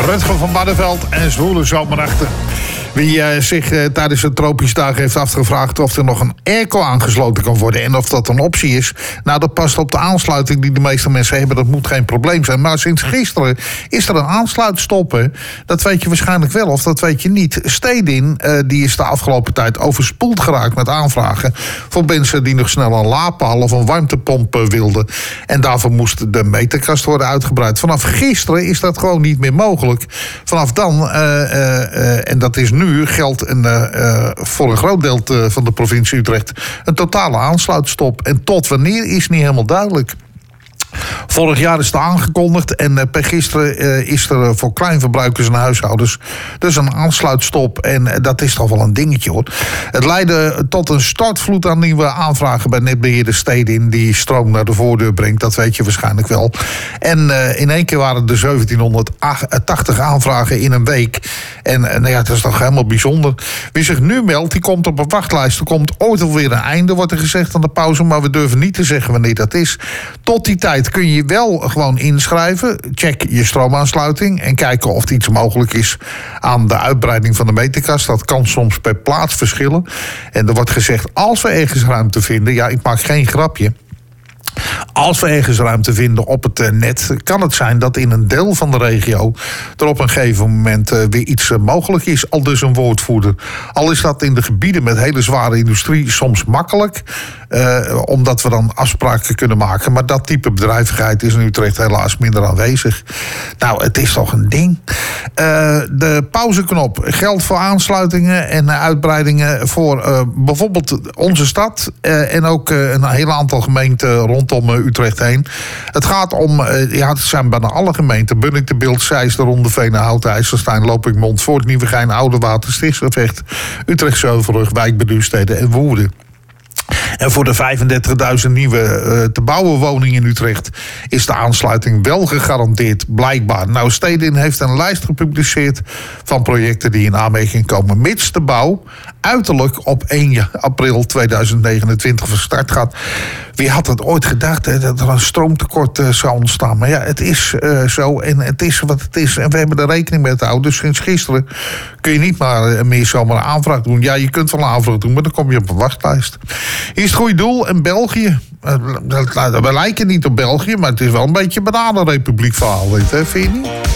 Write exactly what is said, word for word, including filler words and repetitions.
Rutger van Barneveld en zwoele zomernachten. Wie uh, zich uh, tijdens de tropische dagen heeft afgevraagd of er nog een airco aangesloten kan worden en of dat een optie is. Nou, dat past op de aansluiting die de meeste mensen hebben. Dat moet geen probleem zijn. Maar sinds gisteren is er een aansluitstop. Hè. Dat weet je waarschijnlijk wel of dat weet je niet. Stedin, uh, die is de afgelopen tijd overspoeld geraakt met aanvragen voor mensen die nog snel een laadpaal of een warmtepomp uh, wilden. En daarvoor moest de meterkast worden uitgebreid. Vanaf gisteren is dat gewoon niet meer mogelijk. Vanaf dan, uh, uh, uh, en dat is nu, geldt een, uh, voor een groot deel te, van de provincie Utrecht een totale aansluitstop. En tot wanneer is niet helemaal duidelijk. Vorig jaar is het aangekondigd en uh, per gisteren uh, is er uh, voor kleinverbruikers en huishoudens dus een aansluitstop. En uh, dat is toch wel een dingetje, hoor. Het leidde tot een stortvloed aan nieuwe aanvragen bij netbeheerder Stedin die stroom naar de voordeur brengt. Dat weet je waarschijnlijk wel. En uh, in één keer waren er zeventienhonderdtachtig aanvragen in een week. En uh, nou ja, dat is toch helemaal bijzonder. Wie zich nu meldt, die komt op een wachtlijst. Er komt ooit alweer een einde, wordt er gezegd aan de pauze, maar we durven niet te zeggen wanneer dat is. Tot die tijd kun je wel gewoon inschrijven. Check je stroomaansluiting en kijken of er iets mogelijk is aan de uitbreiding van de meterkast. Dat kan soms per plaats verschillen. En er wordt gezegd, als we ergens ruimte vinden, ja, ik maak geen grapje. Als we ergens ruimte vinden op het net, kan het zijn dat in een deel van de regio er op een gegeven moment weer iets mogelijk is. Al dus een woordvoerder. Al is dat in de gebieden met hele zware industrie soms makkelijk, uh, omdat we dan afspraken kunnen maken. Maar dat type bedrijvigheid is in Utrecht helaas minder aanwezig. Nou, het is toch een ding. Uh, de pauzeknop geldt voor aansluitingen en uitbreidingen voor uh, bijvoorbeeld onze stad uh, en ook uh, een heel aantal gemeenten rondom uh, Utrecht heen. Het gaat om, uh, ja, het zijn bijna alle gemeenten. Bunnik, De Bilt, Zeist, de Ronde Venen, Houten, IJsselstein, Lopik, Montfort, Nieuwegein, Oudewater, Stichtse-Vecht, Utrecht, Zeuvelrug, Wijk, Beduurstede en Woerden. En voor de vijfendertigduizend nieuwe uh, te bouwen woningen in Utrecht is de aansluiting wel gegarandeerd, blijkbaar. Nou, Stedin heeft een lijst gepubliceerd van projecten die in aanmerking komen, mits de bouw uiterlijk op één april tweeduizend negenentwintig van start gaat. Wie had het ooit gedacht, hè, dat er een stroomtekort uh, zou ontstaan? Maar ja, het is uh, zo en het is wat het is. En we hebben er rekening mee te houden. Dus sinds gisteren kun je niet maar uh, meer zomaar een aanvraag doen. Ja, je kunt wel een aanvraag doen, maar dan kom je op een wachtlijst. Hier is het goede doel. En België. Uh, we lijken niet op België, maar het is wel een beetje een bananenrepubliek verhaal, weet je, vind je niet?